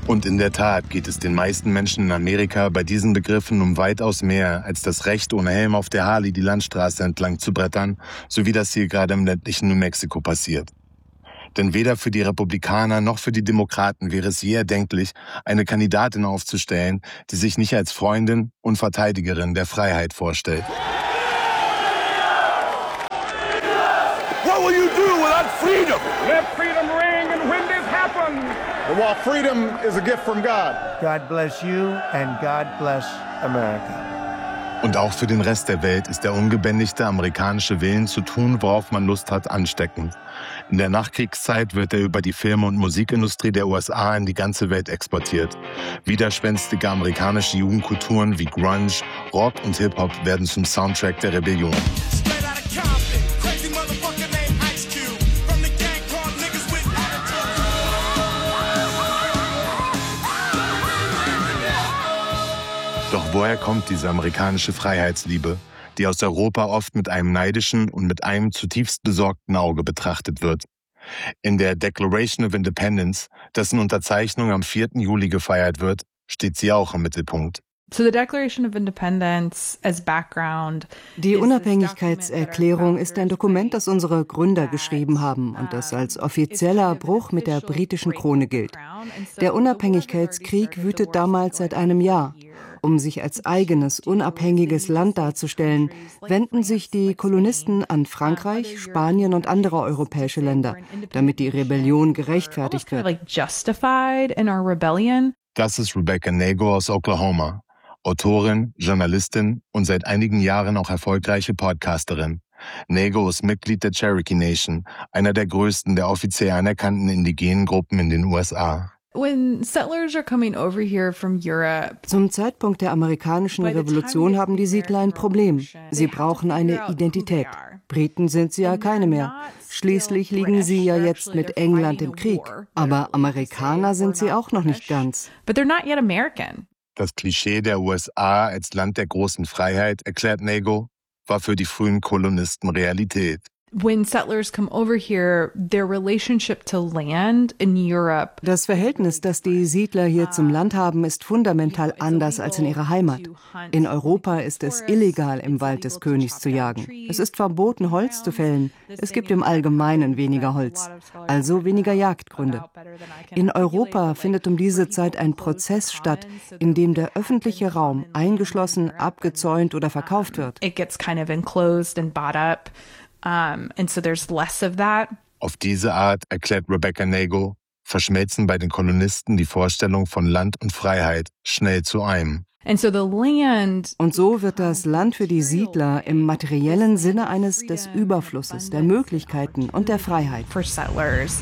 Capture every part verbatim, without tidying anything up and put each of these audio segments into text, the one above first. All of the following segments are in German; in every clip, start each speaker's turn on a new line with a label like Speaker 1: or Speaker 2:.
Speaker 1: Und in der Tat geht es den meisten Menschen in Amerika bei diesen Begriffen um weitaus mehr als das Recht, ohne Helm auf der Harley die Landstraße entlang zu brettern, so wie das hier gerade im ländlichen New Mexico passiert. Denn weder für die Republikaner noch für die Demokraten wäre es je erdenklich, eine Kandidatin aufzustellen, die sich nicht als Freundin und Verteidigerin der Freiheit vorstellt.
Speaker 2: What will you do without freedom?
Speaker 3: Let freedom ring and when this happens.
Speaker 2: Well, freedom is a gift from God.
Speaker 4: God bless you and God bless America.
Speaker 1: Und auch für den Rest der Welt ist der ungebändigte amerikanische Willen zu tun, worauf man Lust hat, ansteckend. In der Nachkriegszeit wird er über die Film- und Musikindustrie der U S A in die ganze Welt exportiert. Widerspenstige amerikanische Jugendkulturen wie Grunge, Rock und Hip-Hop werden zum Soundtrack der Rebellion. Doch woher kommt diese amerikanische Freiheitsliebe, die aus Europa oft mit einem neidischen und mit einem zutiefst besorgten Auge betrachtet wird? In der Declaration of Independence, dessen Unterzeichnung am vierten Juli gefeiert wird, steht sie auch im Mittelpunkt.
Speaker 5: So the Declaration of Independence as background.
Speaker 6: Die Unabhängigkeitserklärung ist ein Dokument, das unsere Gründer geschrieben haben und das als offizieller Bruch mit der britischen Krone gilt. Der Unabhängigkeitskrieg wütet damals seit einem Jahr. Um sich als eigenes, unabhängiges Land darzustellen, wenden sich die Kolonisten an Frankreich, Spanien und andere europäische Länder, damit die Rebellion gerechtfertigt wird.
Speaker 1: Das ist Rebecca Nagle aus Oklahoma, Autorin, Journalistin und seit einigen Jahren auch erfolgreiche Podcasterin. Nagle ist Mitglied der Cherokee Nation, einer der größten der offiziell anerkannten indigenen Gruppen in den U S A.
Speaker 5: When settlers are coming over here from Europe,
Speaker 6: Zum Zeitpunkt der amerikanischen Revolution haben die Siedler ein Problem. Sie brauchen eine Identität. Briten sind sie ja keine mehr. Schließlich liegen sie ja jetzt mit England im Krieg. Aber Amerikaner sind sie auch noch nicht ganz.
Speaker 5: But they're not yet American.
Speaker 1: Das Klischee der U S A als Land der großen Freiheit, erklärt Nagle, war für die frühen Kolonisten Realität.
Speaker 5: When settlers come over here, their relationship to land in Europe.
Speaker 6: Das Verhältnis, das die Siedler hier zum Land haben, ist fundamental anders als in ihrer Heimat. In Europa ist es illegal, im Wald des Königs zu jagen. Es ist verboten, Holz zu fällen. Es gibt im Allgemeinen weniger Holz, also weniger Jagdgründe. In Europa findet um diese Zeit ein Prozess statt, in dem der öffentliche Raum eingeschlossen, abgezäunt oder verkauft wird.
Speaker 5: It gets kind of enclosed and bought up. Um, and so there's less of that.
Speaker 1: Auf diese Art, erklärt Rebecca Nagle, verschmelzen bei den Kolonisten die Vorstellung von Land und Freiheit schnell zu einem.
Speaker 5: And so the land
Speaker 6: Und so wird das Land für die Siedler im materiellen Sinne eines des Überflusses, der Möglichkeiten und der Freiheit.
Speaker 5: For settlers.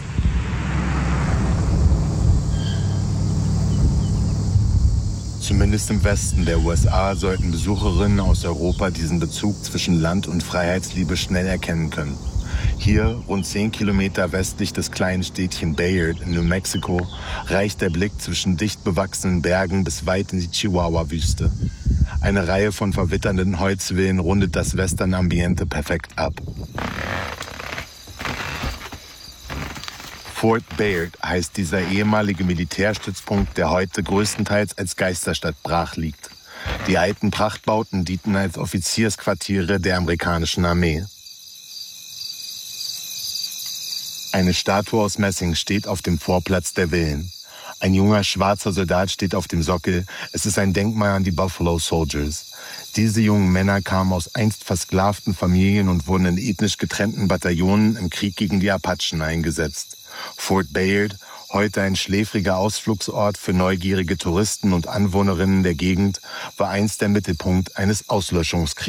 Speaker 1: Zumindest im Westen der U S A sollten Besucherinnen aus Europa diesen Bezug zwischen Land und Freiheitsliebe schnell erkennen können. Hier, rund zehn Kilometer westlich des kleinen Städtchen Bayard in New Mexico, reicht der Blick zwischen dicht bewachsenen Bergen bis weit in die Chihuahua-Wüste. Eine Reihe von verwitternden Holzvillen rundet das Western-Ambiente perfekt ab. Fort Bayard heißt dieser ehemalige Militärstützpunkt, der heute größtenteils als Geisterstadt brach liegt. Die alten Prachtbauten dienten als Offiziersquartiere der amerikanischen Armee. Eine Statue aus Messing steht auf dem Vorplatz der Villen. Ein junger schwarzer Soldat steht auf dem Sockel. Es ist ein Denkmal an die Buffalo Soldiers. Diese jungen Männer kamen aus einst versklavten Familien und wurden in ethnisch getrennten Bataillonen im Krieg gegen die Apachen eingesetzt. Fort Bayard, heute ein schläfriger Ausflugsort für neugierige Touristen und Anwohnerinnen der Gegend, war einst der Mittelpunkt eines Auslöschungskriegs.